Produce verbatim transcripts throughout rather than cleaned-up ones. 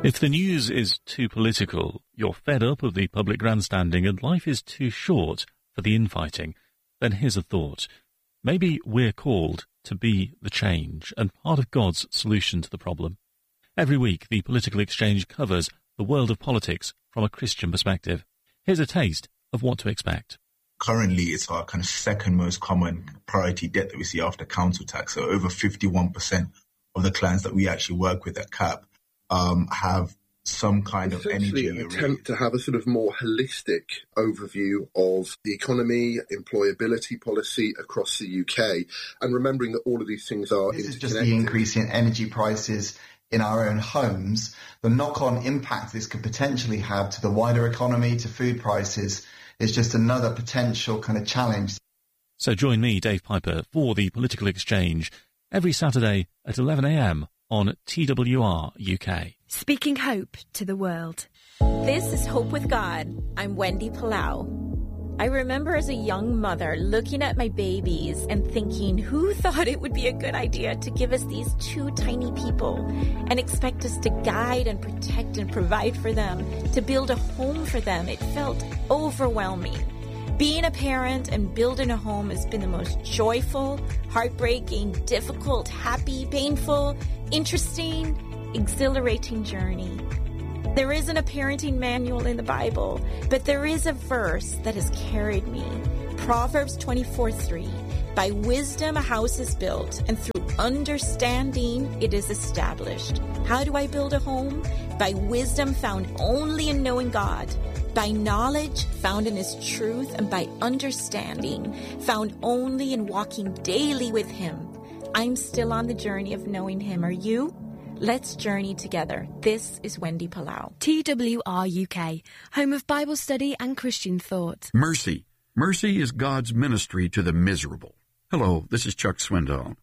If the news is too political, you're fed up of the public grandstanding, and life is too short for the infighting, then here's a thought. Maybe we're called to be the change and part of God's solution to the problem. Every week, the Political Exchange covers the world of politics from a Christian perspective. Here's a taste of what to expect. Currently, it's our kind of second most common priority debt that we see after council tax. So over fifty-one percent of the clients that we actually work with at C A P um, have some kind of energy. An attempt to have a sort of more holistic overview of the economy, employability policy across the U K, and remembering that all of these things are This is just the increase in energy prices in our own homes. The knock-on impact this could potentially have to the wider economy, to food prices, is just another potential kind of challenge. So join me, Dave Piper, for the Political Exchange every Saturday at eleven a m on T W R U K. Speaking hope to the world. This is Hope with God. I'm Wendy Palau. I remember as a young mother looking at my babies and thinking, who thought it would be a good idea to give us these two tiny people and expect us to guide and protect and provide for them, to build a home for them? It felt overwhelming. Being a parent and building a home has been the most joyful, heartbreaking, difficult, happy, painful, interesting, exhilarating journey. There isn't a parenting manual in the Bible, but there is a verse that has carried me. Proverbs twenty-four three. By wisdom a house is built, and through understanding it is established. How do I build a home? By wisdom found only in knowing God. By knowledge found in His truth, and by understanding found only in walking daily with Him. I'm still on the journey of knowing Him. Are you? Let's journey together. This is Wendy Palau. T W R U K, home of Bible study and Christian thought. Mercy. Mercy is God's ministry to the miserable. Hello, this is Chuck Swindoll.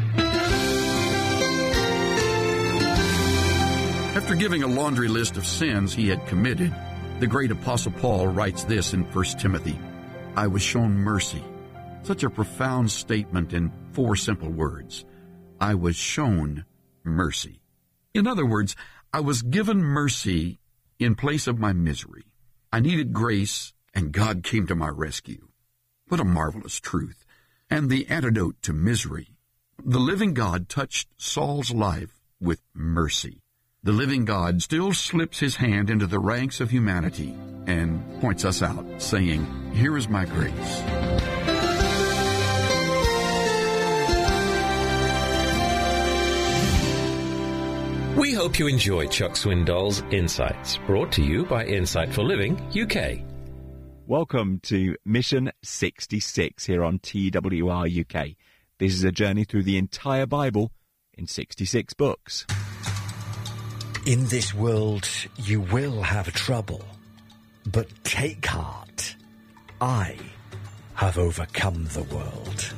After giving a laundry list of sins he had committed, the great Apostle Paul writes this in First Timothy. I was shown mercy. Such a profound statement in four simple words. I was shown mercy. In other words, I was given mercy in place of my misery. I needed grace, and God came to my rescue. What a marvelous truth. And the antidote to misery. The living God touched Saul's life with mercy. The living God still slips His hand into the ranks of humanity and points us out, saying, here is my grace. We hope you enjoy Chuck Swindoll's Insights, brought to you by Insight for Living U K. Welcome to Mission sixty-six here on T W R U K. This is a journey through the entire Bible in sixty-six books. In this world you will have trouble, but take heart. I have overcome the world.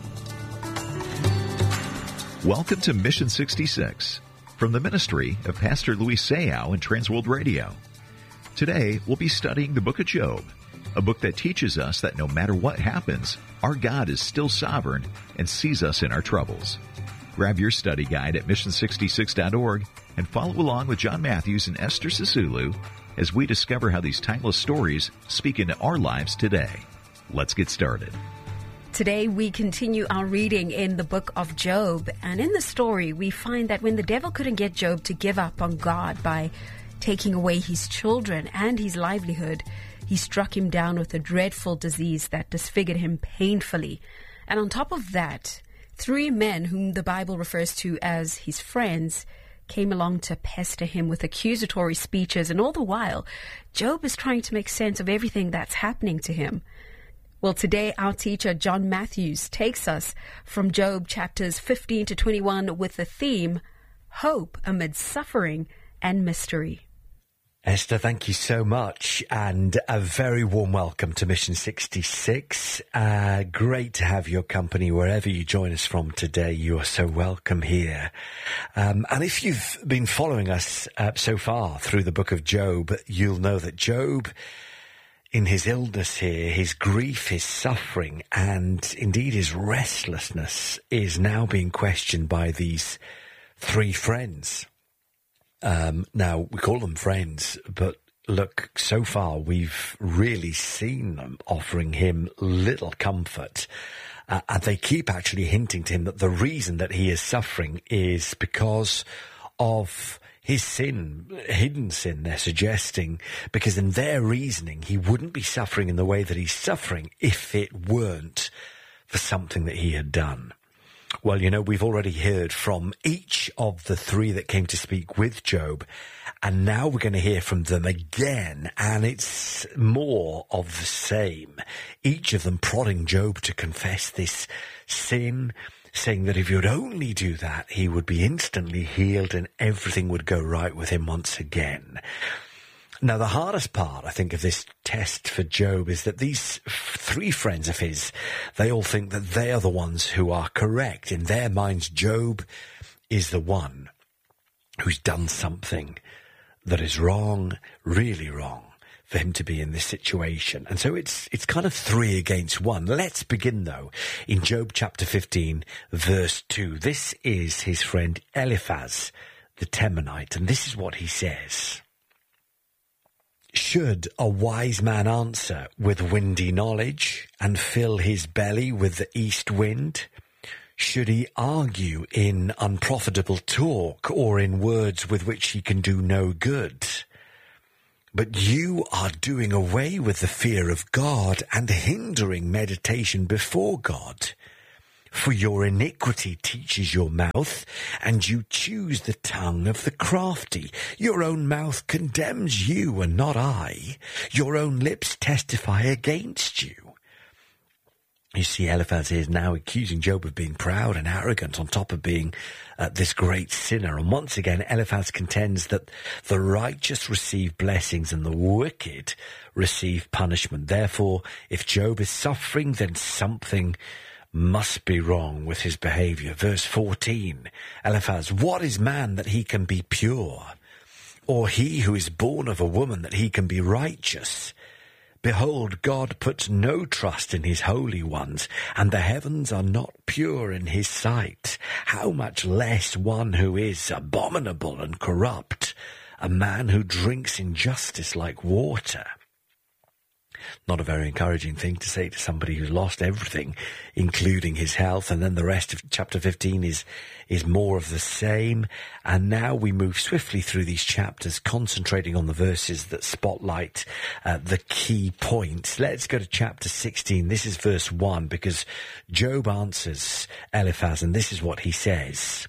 Welcome to Mission sixty-six. From the ministry of Pastor Luis Sayao and Transworld Radio. Today, we'll be studying the book of Job, a book that teaches us that no matter what happens, our God is still sovereign and sees us in our troubles. Grab your study guide at mission sixty-six dot org and follow along with John Matthews and Esther Sisulu as we discover how these timeless stories speak into our lives today. Let's get started. Today we continue our reading in the book of Job, and in the story we find that when the devil couldn't get Job to give up on God by taking away his children and his livelihood, he struck him down with a dreadful disease that disfigured him painfully. And on top of that, three men whom the Bible refers to as his friends came along to pester him with accusatory speeches, and all the while Job is trying to make sense of everything that's happening to him. Well, today our teacher, John Matthews, takes us from Job chapters fifteen to twenty-one with the theme, Hope Amid Suffering and Mystery. Esther, thank you so much, and a very warm welcome to Mission sixty-six. Uh, great to have your company wherever you join us from today. You are so welcome here. Um, and if you've been following us uh, so far through the book of Job, you'll know that Job, in his illness here, his grief, his suffering, and indeed his restlessness is now being questioned by these three friends. Um, now, we call them friends, but look, so far we've really seen them offering him little comfort. Uh, and they keep actually hinting to him that the reason that he is suffering is because of his sin, hidden sin, they're suggesting, because in their reasoning, he wouldn't be suffering in the way that he's suffering if it weren't for something that he had done. Well, you know, we've already heard from each of the three that came to speak with Job, and now we're going to hear from them again, and it's more of the same. Each of them prodding Job to confess this sin, saying that if he would only do that, he would be instantly healed and everything would go right with him once again. Now, the hardest part, I think, of this test for Job is that these f- three friends of his, they all think that they are the ones who are correct. In their minds, Job is the one who's done something that is wrong, really wrong, for him to be in this situation. And so it's it's kind of three against one. Let's begin, though, in Job chapter fifteen, verse two. This is his friend Eliphaz the Temanite, and this is what he says. Should a wise man answer with windy knowledge and fill his belly with the east wind? Should he argue in unprofitable talk or in words with which he can do no good? But you are doing away with the fear of God and hindering meditation before God. For your iniquity teaches your mouth, and you choose the tongue of the crafty. Your own mouth condemns you, and not I. Your own lips testify against you. You see, Eliphaz is now accusing Job of being proud and arrogant on top of being uh, this great sinner. And once again, Eliphaz contends that the righteous receive blessings and the wicked receive punishment. Therefore, if Job is suffering, then something must be wrong with his behavior. Verse fourteen, Eliphaz, what is man that he can be pure? Or he who is born of a woman that he can be righteous? Behold, God puts no trust in his holy ones, and the heavens are not pure in his sight. How much less one who is abominable and corrupt, a man who drinks injustice like water. Not a very encouraging thing to say to somebody who's lost everything, including his health. And then the rest of chapter fifteen is is more of the same. And now we move swiftly through these chapters, concentrating on the verses that spotlight uh, the key points. Let's go to chapter sixteen. This is verse one, because Job answers Eliphaz, and this is what he says.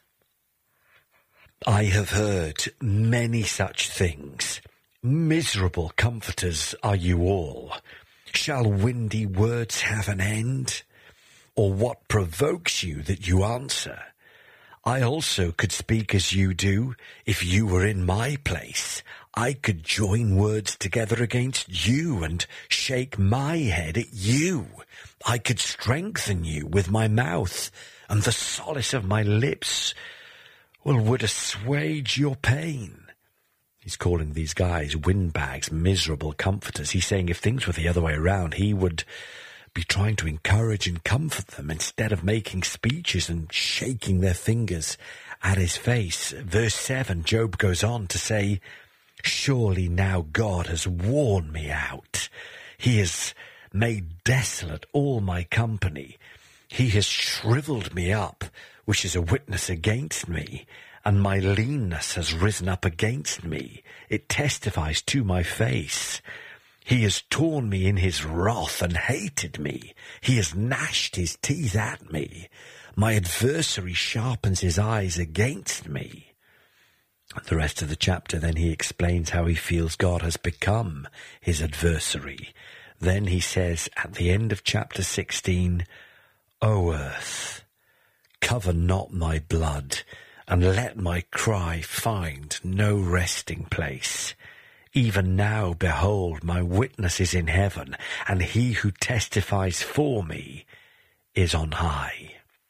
I have heard many such things. Miserable comforters are you all. Shall windy words have an end? Or what provokes you that you answer? I also could speak as you do if you were in my place. I could join words together against you and shake my head at you. I could strengthen you with my mouth, and the solace of my lips, well, would assuage your pain. He's calling these guys windbags, miserable comforters. He's saying if things were the other way around, he would be trying to encourage and comfort them instead of making speeches and shaking their fingers at his face. Verse seven, Job goes on to say, surely now God has worn me out. He has made desolate all my company. He has shriveled me up, which is a witness against me. And my leanness has risen up against me. It testifies to my face. He has torn me in his wrath and hated me. He has gnashed his teeth at me. My adversary sharpens his eyes against me. The rest of the chapter, then he explains how he feels God has become his adversary. Then he says at the end of chapter sixteen, O earth, cover not my blood, and let my cry find no resting place. Even now, behold, my witness is in heaven, and he who testifies for me is on high.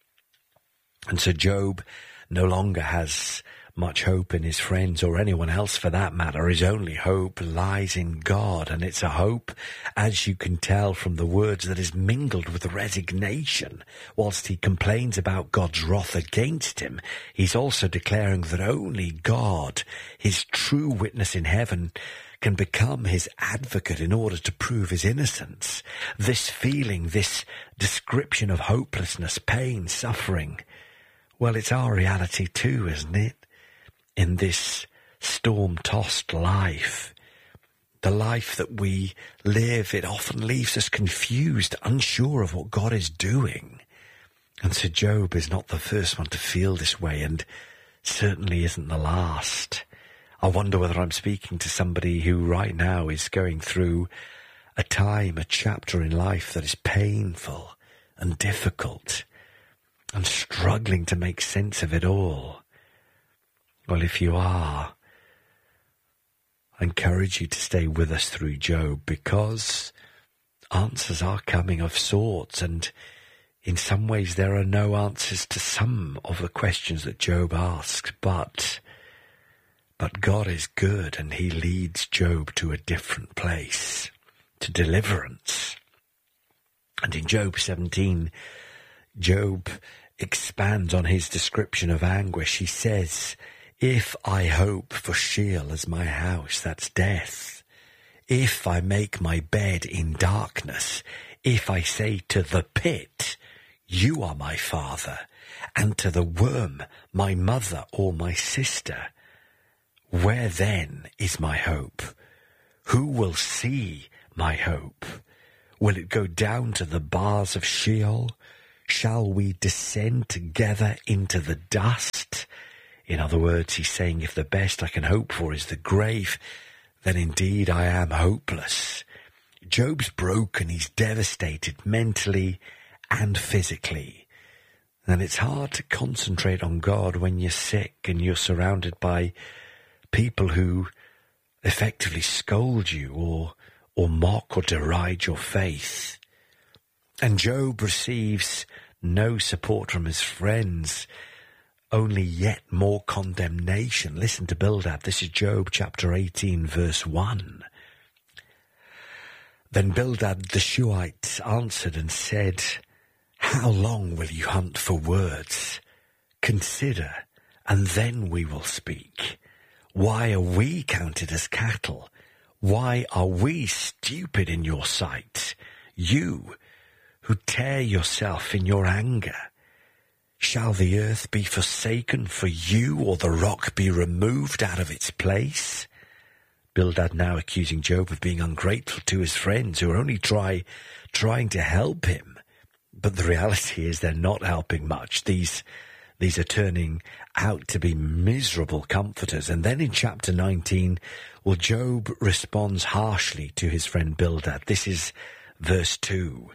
And so Job no longer has much hope in his friends or anyone else for that matter. His only hope lies in God, and it's a hope, as you can tell from the words, that is mingled with resignation. Whilst he complains about God's wrath against him, he's also declaring that only God, his true witness in heaven can become his advocate in order to prove his innocence. This feeling, this description of hopelessness, pain, suffering, well, it's our reality too, isn't it? In this storm-tossed life, the life that we live, it often leaves us confused, unsure of what God is doing. And so Job is not the first one to feel this way, and certainly isn't the last. I wonder whether I'm speaking to somebody who right now is going through a time, a chapter in life that is painful and difficult and struggling to make sense of it all. Well, if you are, I encourage you to stay with us through Job, because answers are coming of sorts, and in some ways there are no answers to some of the questions that Job asks, but but God is good, and he leads Job to a different place, to deliverance. And in Job seventeen, Job expands on his description of anguish. He says, if I hope for Sheol as my house, that's death. If I make my bed in darkness, if I say to the pit, you are my father, and to the worm, my mother or my sister, where then is my hope? Who will see my hope? Will it go down to the bars of Sheol? Shall we descend together into the dust? In other words, he's saying, if the best I can hope for is the grave, then indeed I am hopeless. Job's broken, he's devastated mentally and physically. And it's hard to concentrate on God when you're sick and you're surrounded by people who effectively scold you or or mock or deride your faith. And Job receives no support from his friends, only yet more condemnation. Listen to Bildad. This is Job chapter eighteen, verse one. Then Bildad the Shuhite answered and said, how long will you hunt for words? Consider, and then we will speak. Why are we counted as cattle? Why are we stupid in your sight? You, who tear yourself in your anger. Shall the earth be forsaken for you, or the rock be removed out of its place? Bildad now accusing Job of being ungrateful to his friends, who are only try, trying to help him. But the reality is they're not helping much. These These are turning out to be miserable comforters. And then in chapter nineteen, well, Job responds harshly to his friend Bildad. This is verse two.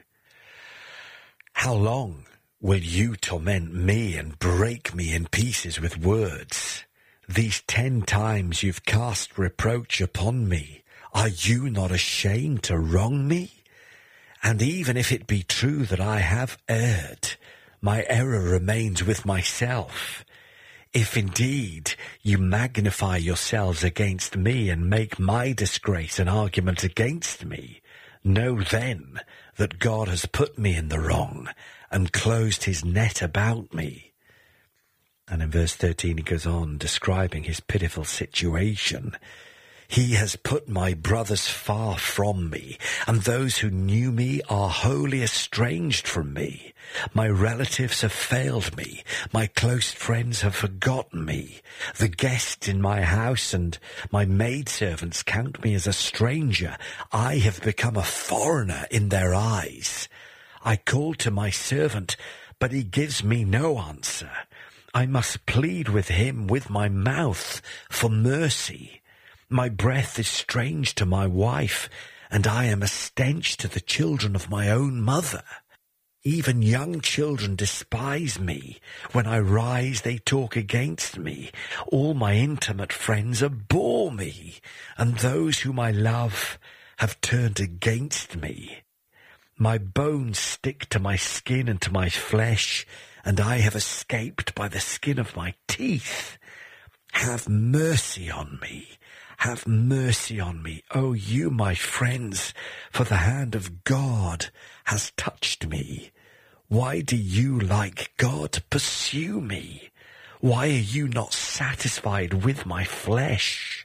How long will you torment me and break me in pieces with words? These ten times you've cast reproach upon me. Are you not ashamed to wrong me? And even if it be true that I have erred, my error remains with myself. If indeed you magnify yourselves against me and make my disgrace an argument against me, know then that God has put me in the wrong and closed his net about me. And in verse thirteen he goes on describing his pitiful situation. He has put my brothers far from me, and those who knew me are wholly estranged from me. My relatives have failed me. My close friends have forgotten me. The guests in my house and my maidservants count me as a stranger. I have become a foreigner in their eyes. I call to my servant, but he gives me no answer. I must plead with him with my mouth for mercy. My breath is strange to my wife, and I am a stench to the children of my own mother. Even young children despise me. When I rise, they talk against me. All my intimate friends abhor me, and those whom I love have turned against me. My bones stick to my skin and to my flesh, and I have escaped by the skin of my teeth. Have mercy on me. Have mercy on me, O you, my friends, for the hand of God has touched me. Why do you, like God, pursue me? Why are you not satisfied with my flesh?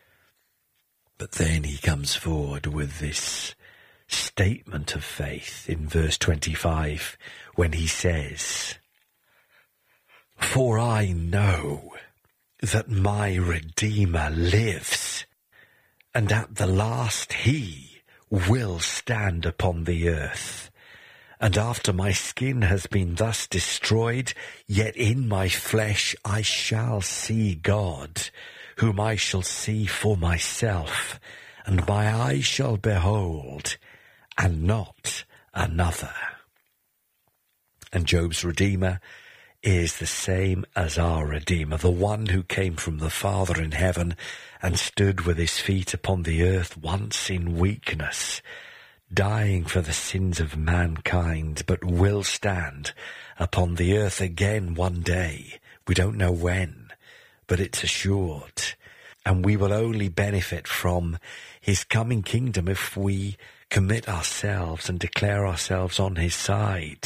But then he comes forward with this statement of faith in verse twenty-five when he says, "For I know that my Redeemer lives, and at the last he will stand upon the earth. And after my skin has been thus destroyed, yet in my flesh I shall see God, whom I shall see for myself, and my eyes shall behold, and not another." And Job's Redeemer is the same as our Redeemer, the one who came from the Father in heaven and stood with his feet upon the earth once in weakness, dying for the sins of mankind, but will stand upon the earth again one day. We don't know when, but it's assured. And we will only benefit from his coming kingdom if we commit ourselves and declare ourselves on his side.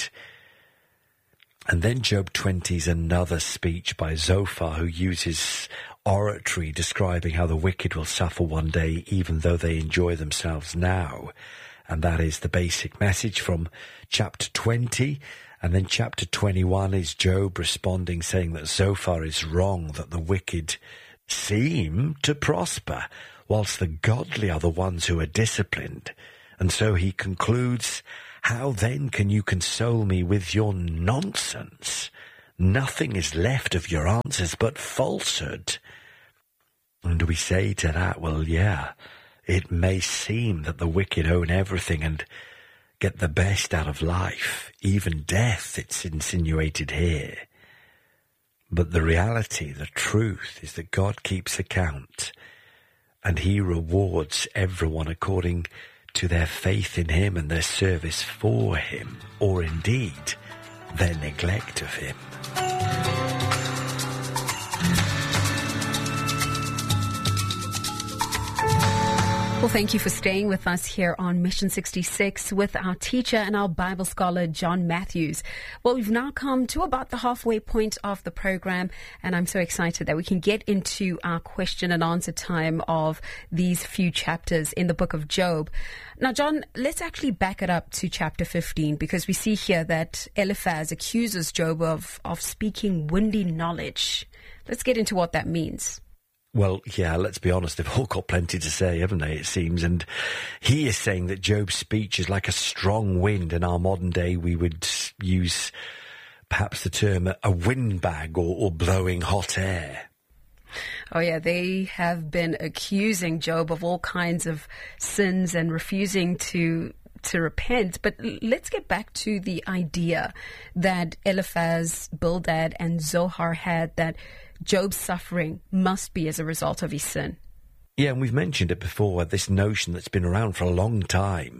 And then Job twenty is another speech by Zophar, who uses oratory describing how the wicked will suffer one day even though they enjoy themselves now. And that is the basic message from chapter twenty. And then chapter twenty-one is Job responding, saying that Zophar is wrong, that the wicked seem to prosper, whilst the godly are the ones who are disciplined. And so he concludes, "How then can you console me with your nonsense? Nothing is left of your answers but falsehood." And we say to that, well, yeah, it may seem that the wicked own everything and get the best out of life, even death, it's insinuated here. But the reality, the truth, is that God keeps account, and he rewards everyone according to their faith in him and their service for him, or indeed their neglect of him. Well, thank you for staying with us here on Mission sixty-six with our teacher and our Bible scholar, John Matthews. Well, we've now come to about the halfway point of the program, and I'm so excited that we can get into our question and answer time of these few chapters in the book of Job. Now, John, let's actually back it up to chapter fifteen, because we see here that Eliphaz accuses Job of, of speaking windy knowledge. Let's get into what that means. Well, yeah, let's be honest, they've all got plenty to say, haven't they, it seems. And he is saying that Job's speech is like a strong wind. In our modern day, we would use perhaps the term a windbag or, or blowing hot air. Oh, yeah, they have been accusing Job of all kinds of sins and refusing to to repent. But let's get back to the idea that Eliphaz, Bildad, and Zohar had, that Job's suffering must be as a result of his sin. Yeah, and we've mentioned it before, this notion that's been around for a long time.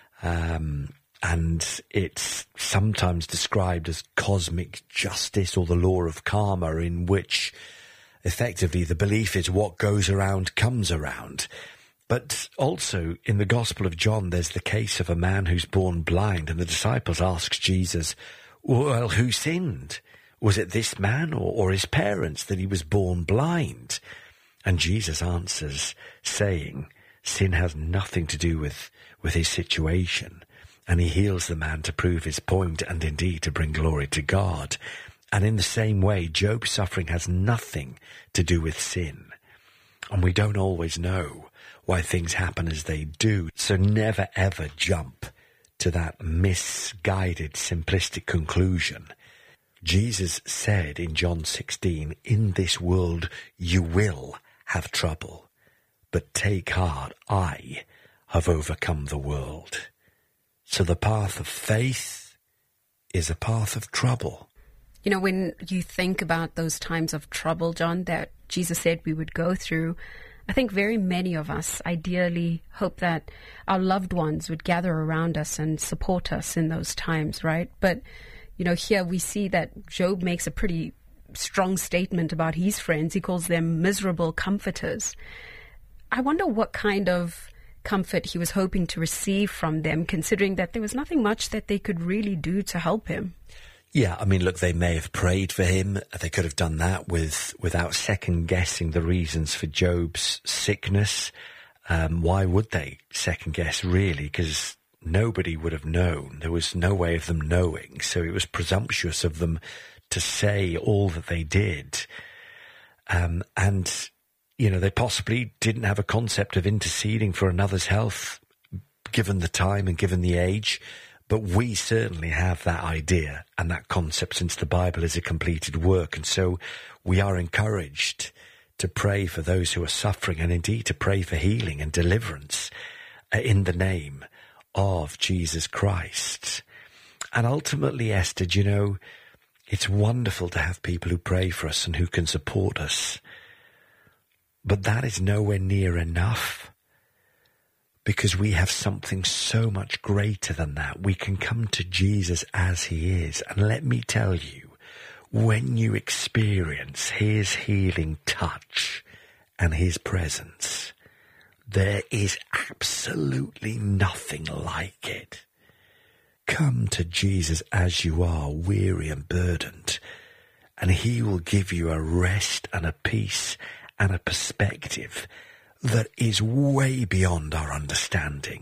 Um, and it's sometimes described as cosmic justice or the law of karma, in which effectively the belief is what goes around comes around. But also in the Gospel of John, there's the case of a man who's born blind, and the disciples ask Jesus, well, who sinned? Was it this man or, or his parents that he was born blind? And Jesus answers, saying, sin has nothing to do with, with his situation. And he heals the man to prove his point and indeed to bring glory to God. And in the same way, Job's suffering has nothing to do with sin. And we don't always know why things happen as they do. So never ever jump to that misguided, simplistic conclusion. Jesus said in John sixteen, in this world you will have trouble, but take heart, I have overcome the world. So the path of faith is a path of trouble. You know, when you think about those times of trouble, John, that Jesus said we would go through, I think very many of us ideally hope that our loved ones would gather around us and support us in those times, right? But, you know, here we see that Job makes a pretty strong statement about his friends. He calls them miserable comforters. I wonder what kind of comfort he was hoping to receive from them, considering that there was nothing much that they could really do to help him. Yeah, I mean, look, they may have prayed for him. They could have done that with without second-guessing the reasons for Job's sickness. Um, why would they second-guess, really? Because nobody would have known. There was no way of them knowing. So it was presumptuous of them to say all that they did. Um, and, you know, they possibly didn't have a concept of interceding for another's health, given the time and given the age. But we certainly have that idea and that concept, since the Bible is a completed work. And so we are encouraged to pray for those who are suffering, and indeed to pray for healing and deliverance in the name of Jesus Christ. And ultimately, Esther, you know, it's wonderful to have people who pray for us and who can support us. But that is nowhere near enough, because we have something so much greater than that. We can come to Jesus as he is. And let me tell you, when you experience his healing touch and his presence, there is absolutely nothing like it. Come to Jesus as you are, weary and burdened, and he will give you a rest and a peace and a perspective that is way beyond our understanding.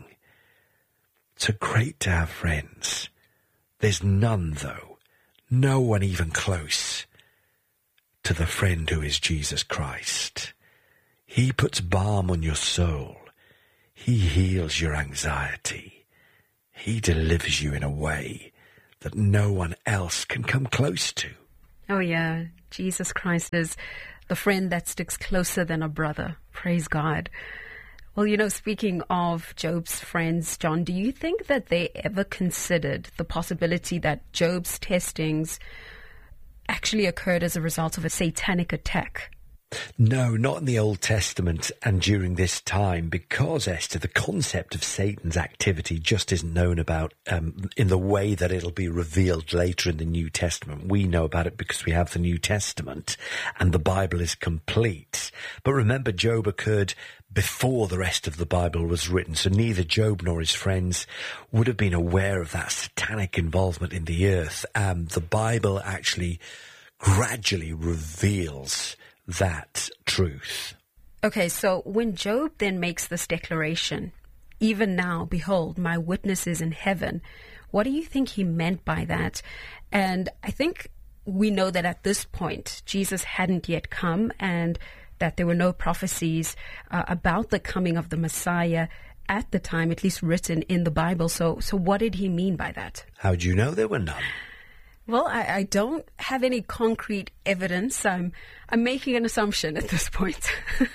So great to have friends. There's none, though, no one even close to the friend who is Jesus Christ. He puts balm on your soul. He heals your anxiety. He delivers you in a way that no one else can come close to. Oh, yeah. Jesus Christ is the friend that sticks closer than a brother. Praise God. Well, you know, speaking of Job's friends, John, do you think that they ever considered the possibility that Job's testings actually occurred as a result of a satanic attack? No, not in the Old Testament and during this time, because, Esther, the concept of Satan's activity just isn't known about um, in the way that it'll be revealed later in the New Testament. We know about it because we have the New Testament and the Bible is complete. But remember, Job occurred before the rest of the Bible was written, so neither Job nor his friends would have been aware of that satanic involvement in the earth. Um, the Bible actually gradually reveals that truth. Okay, so when Job then makes this declaration, even now, behold, my witness is in heaven, what do you think he meant by that? And I think we know that at this point, Jesus hadn't yet come, and that there were no prophecies uh, about the coming of the Messiah at the time, at least written in the Bible. So, so what did he mean by that? How do you know there were none? Well, I, I don't have any concrete evidence. I'm I'm making an assumption at this point.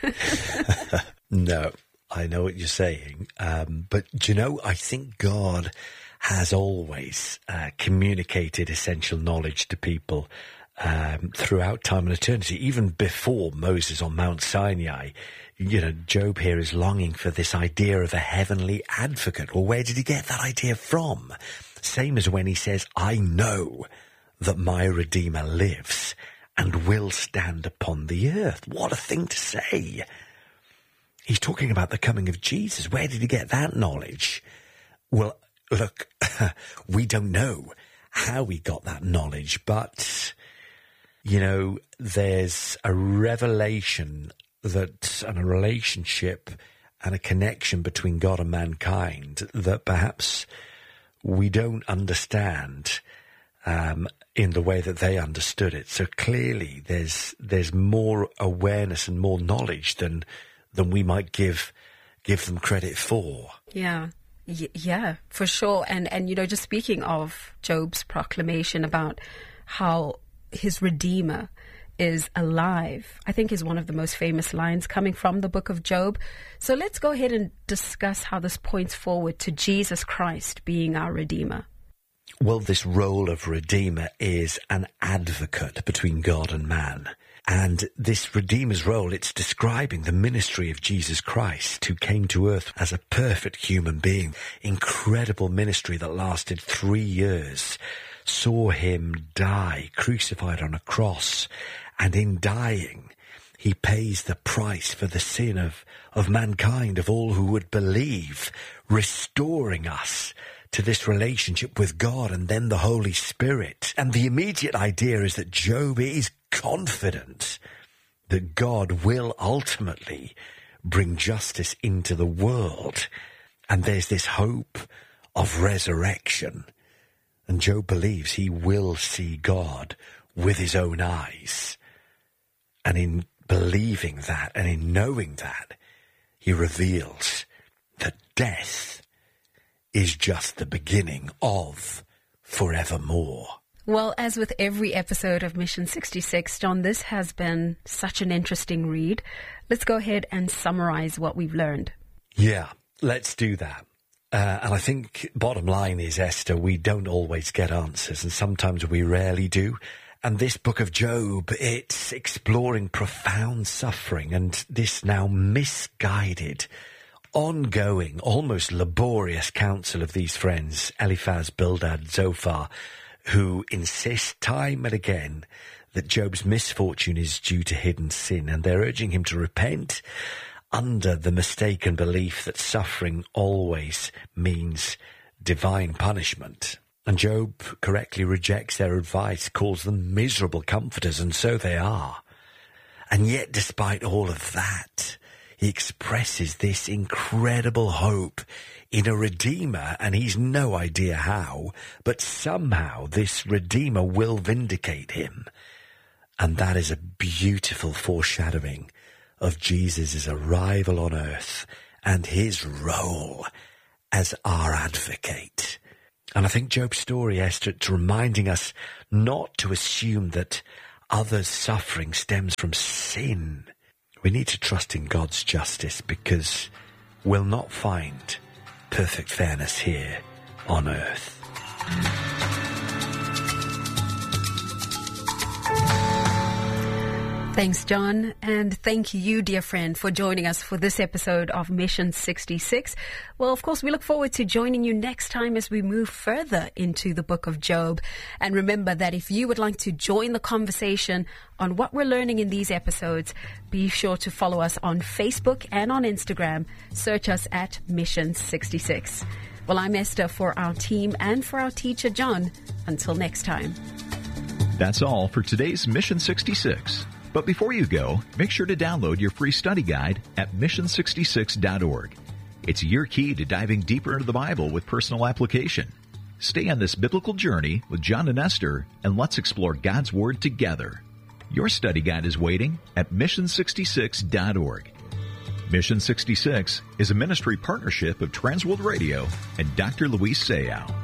No, I know what you're saying. Um, but, do you know, I think God has always uh, communicated essential knowledge to people um, throughout time and eternity, even before Moses on Mount Sinai. You know, Job here is longing for this idea of a heavenly advocate. Well, where did he get that idea from? Same as when he says, I know that my Redeemer lives and will stand upon the earth. What a thing to say. He's talking about the coming of Jesus. Where did he get that knowledge? Well, look, we don't know how he got that knowledge, but, you know, there's a revelation that, and a relationship and a connection between God and mankind that perhaps we don't understand um, in the way that they understood it. So clearly there's there's more awareness and more knowledge than than we might give give them credit for. Yeah, y- yeah, for sure. And, and, you know, just speaking of Job's proclamation about how his Redeemer is alive, I think is one of the most famous lines coming from the book of Job. So let's go ahead and discuss how this points forward to Jesus Christ being our Redeemer. Well, this role of Redeemer is an advocate between God and man. And this Redeemer's role, it's describing the ministry of Jesus Christ, who came to earth as a perfect human being. Incredible ministry that lasted three years. Saw him die, crucified on a cross. And in dying, he pays the price for the sin of, of mankind, of all who would believe, restoring us to this relationship with God and then the Holy Spirit. And the immediate idea is that Job is confident that God will ultimately bring justice into the world. And there's this hope of resurrection. And Job believes he will see God with his own eyes. And in believing that and in knowing that, he reveals that death is just the beginning of forevermore. Well, as with every episode of Mission sixty-six, John, this has been such an interesting read. Let's go ahead and summarize what we've learned. Yeah, let's do that. Uh, and I think bottom line is, Esther, we don't always get answers, and sometimes we rarely do. And this book of Job, it's exploring profound suffering and this now misguided, ongoing, almost laborious counsel of these friends, Eliphaz, Bildad, Zophar, who insist time and again that Job's misfortune is due to hidden sin, and they're urging him to repent under the mistaken belief that suffering always means divine punishment. And Job correctly rejects their advice, calls them miserable comforters, and so they are. And yet, despite all of that, he expresses this incredible hope in a Redeemer, and he's no idea how, but somehow this Redeemer will vindicate him. And that is a beautiful foreshadowing of Jesus' arrival on earth and his role as our advocate. And I think Job's story, Esther, it's reminding us not to assume that others' suffering stems from sin. We need to trust in God's justice, because we'll not find perfect fairness here on earth. Thanks, John, and thank you, dear friend, for joining us for this episode of Mission sixty-six. Well, of course, we look forward to joining you next time as we move further into the book of Job. And remember that if you would like to join the conversation on what we're learning in these episodes, be sure to follow us on Facebook and on Instagram. Search us at Mission sixty-six. Well, I'm Esther for our team and for our teacher, John. Until next time. That's all for today's Mission sixty-six. But before you go, make sure to download your free study guide at mission sixty-six dot org. It's your key to diving deeper into the Bible with personal application. Stay on this biblical journey with John and Esther, and let's explore God's Word together. Your study guide is waiting at mission sixty-six dot org. Mission sixty-six is a ministry partnership of Transworld Radio and Doctor Luis Sayao.